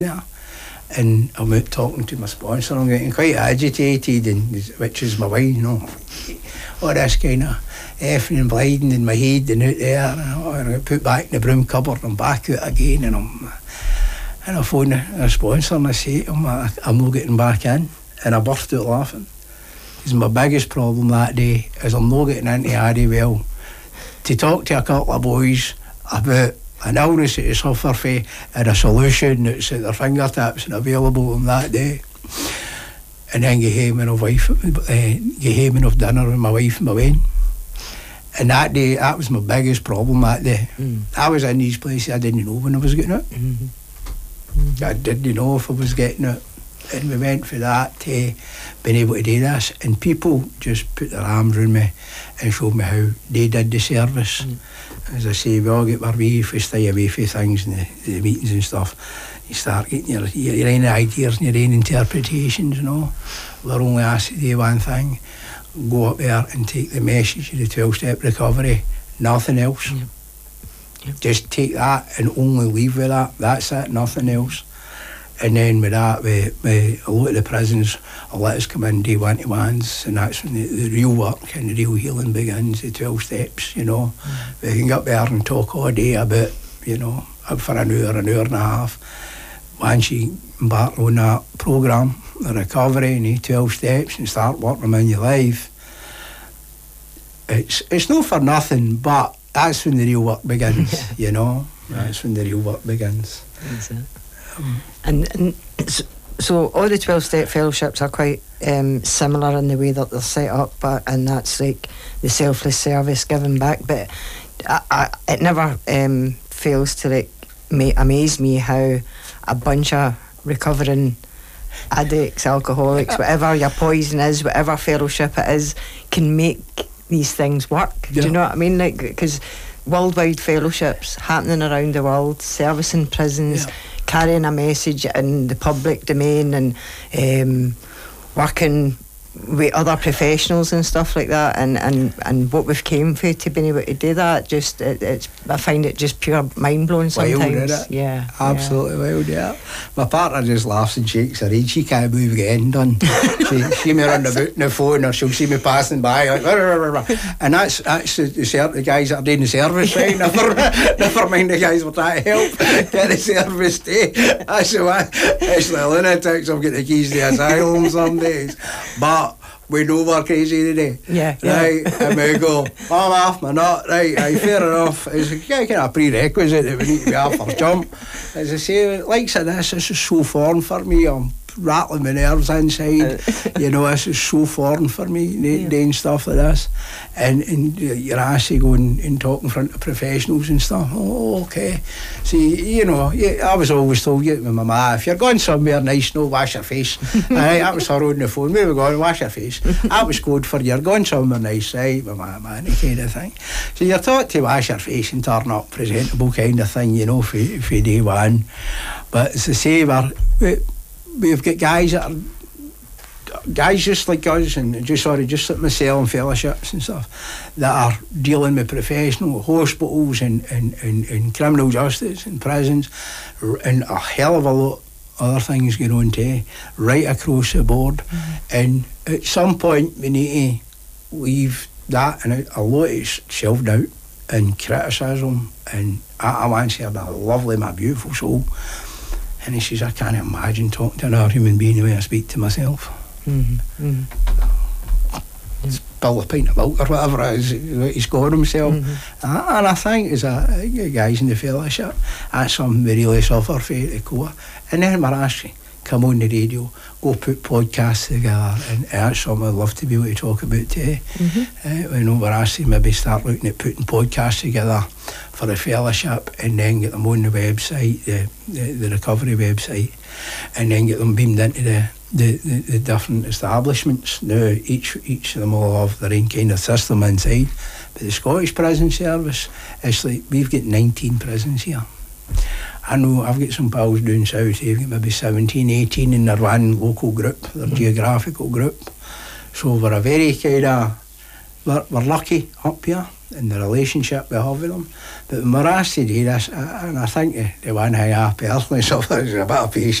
there. And I'm out talking to my sponsor, I'm getting quite agitated, which is my wife, all this kind of effing and bleeding in my head and out there, and I get put back in the broom cupboard and back out again, and I phone the sponsor and I say to him, I'm not getting back in, and I burst out laughing. Because my biggest problem that day is I'm not getting into Addiewell to talk to a couple of boys about an illness that they suffer from and a solution that's at their fingertips and available on that day, and then get home and have dinner with my wife and my wedding. And that day, that was my biggest problem that day. I was in these places, I didn't know when I was getting it. I didn't know if I was getting it, and we went for that to being able to do this, and people just put their arms around me and showed me how they did the service. As I say, we all get our way if we stay away from things and the meetings and stuff. You start getting your own ideas and your own interpretations, We're only asked to do one thing: go up there and take the message of the 12-step recovery, nothing else. Just take that and only leave with that. That's it, nothing else. And then with that, a lot of the prisons will let us come in, do one-to-ones, and that's when the real work and the real healing begins, the 12 steps, We can get up there and talk all day about, up for an hour and a half. Once you embark on that programme, the recovery and the 12 steps, and start working them in your life, it's not for nothing, but that's when the real work begins, That's when the real work begins. That's it. And so all the 12-step fellowships are quite similar in the way that they're set up, and that's like the selfless service, giving back. But it never fails to amaze me how a bunch of recovering addicts, alcoholics, whatever your poison is, whatever fellowship it is, can make these things work. Do you know what I mean? Because worldwide fellowships happening around the world, servicing prisons, carrying a message in the public domain, and working with other professionals and stuff like that, and what we've came for to being able to do that, I find it just pure mind blowing sometimes. Wild, isn't it? Yeah, absolutely wild. Yeah, my partner just laughs and shakes her head. She can't believe we get anything done. She see me running about on the phone, or she'll see me passing by like, and that's the guys that are doing the service, right? Never mind the guys we're trying to help get the service day. That's the one. It's the lunatics. I've got the keys to the asylum some days, but we know we're crazy today. Right? And we go, I'm off my nut, right? Fair enough. It's a kind of prerequisite that we need to be off our jump. As I say, like I this is so foreign for me. I'm rattling my nerves inside. This is so foreign for me, doing stuff like this. And you're actually going and talking in front of professionals and stuff. Oh, okay. See, I was always told with my ma, if you're going somewhere nice, wash your face. That was her on the phone. Where we going? Wash your face. That was code for you're going somewhere nice, right? My ma, any kind of thing. So you're taught to wash your face and turn up presentable kind of thing, for day one. But as I say, we've got guys that are guys just like us, and just like myself in fellowships and stuff, that are dealing with professional hospitals and criminal justice and prisons, and a hell of a lot of other things going on too, right across the board. And at some point we need to leave that, and a lot is shelved out and criticism. And I once heard a lovely, my beautiful soul, and he says, I can't imagine talking to another human being the way I speak to myself. Spill a pint of milk or whatever it is what he's got himself. And I think as guys in the fellowship, that's something we really suffer for at the core. And then we're actually come on the radio, go put podcasts together, and that's something I'd love to be able to talk about too. We're actually maybe start looking at putting podcasts together for the fellowship, and then get them on the website, the recovery website, and then get them beamed into the different establishments. Now each of them all have their own kind of system inside, but the Scottish Prison Service, it's like we've got 19 prisons here. I know I've got some pals down south, they've got maybe 17, 18 in their one local group, their geographical group. So we're a very kind of, we're lucky up here. and the relationship we have with them. But when we're asked to do this, and I think the one thing I personally suffer is a bit of patience.